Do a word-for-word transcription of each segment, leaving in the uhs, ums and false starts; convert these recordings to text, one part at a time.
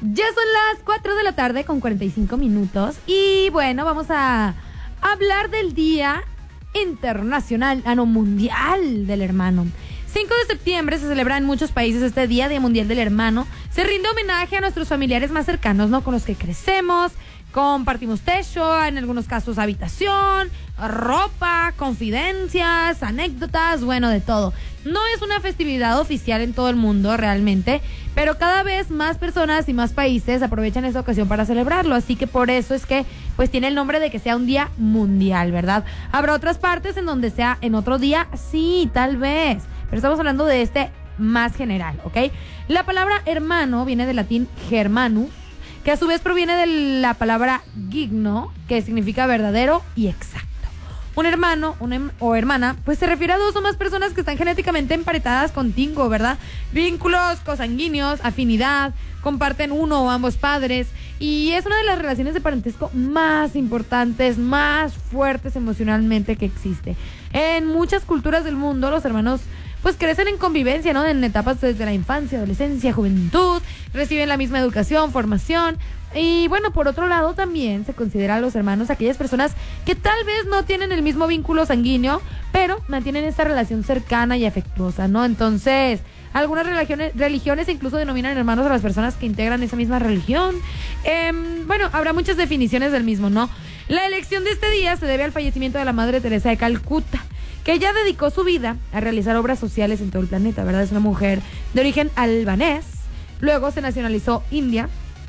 Ya son las cuatro de la tarde con cuarenta y cinco minutos y bueno, vamos a hablar del Día Internacional, ah no, Mundial del Hermano. cinco de septiembre se celebra en muchos países este Día, Día Mundial del Hermano. Se rinde homenaje a nuestros familiares más cercanos, ¿no? Con los que crecemos, compartimos techo, en algunos casos habitación, ropa, confidencias, anécdotas, bueno, de todo. No es una festividad oficial en todo el mundo realmente, pero cada vez más personas y más países aprovechan esta ocasión para celebrarlo, así que por eso es que pues tiene el nombre de que sea un día mundial, ¿verdad? Habrá otras partes en donde sea en otro día, sí, tal vez, pero estamos hablando de este más general, ¿ok? La palabra hermano viene del latín germanus, que a su vez proviene de la palabra gigno, que significa verdadero y exacto. Un hermano una, o hermana, pues se refiere a dos o más personas que están genéticamente emparentadas contigo, ¿verdad? Vínculos consanguíneos, afinidad, comparten uno o ambos padres, y es una de las relaciones de parentesco más importantes, más fuertes emocionalmente que existe. En muchas culturas del mundo, los hermanos pues crecen en convivencia, ¿no? En etapas desde la infancia, adolescencia, juventud, reciben la misma educación, formación. Y bueno, por otro lado también se considera a los hermanos aquellas personas que tal vez no tienen el mismo vínculo sanguíneo, pero mantienen esta relación cercana y afectuosa, ¿no? Entonces, algunas religiones, religiones incluso denominan hermanos a las personas que integran esa misma religión. Eh, bueno, habrá muchas definiciones del mismo, ¿no? La elección de este día se debe al fallecimiento de la Madre Teresa de Calcuta, que ella dedicó su vida a realizar obras sociales en todo el planeta, ¿verdad? Es una mujer de origen albanés, luego se nacionalizó india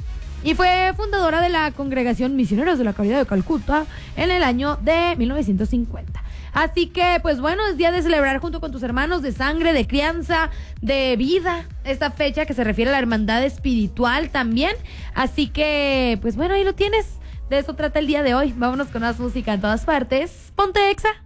y fue fundadora de la Congregación Misioneros de la Caridad de Calcuta en el año de mil novecientos cincuenta. Así que, pues bueno, es día de celebrar junto con tus hermanos de sangre, de crianza, de vida, esta fecha que se refiere a la hermandad espiritual también. Así que, pues bueno, ahí lo tienes. De eso trata el día de hoy. Vámonos con más música en todas partes. Ponte Exa.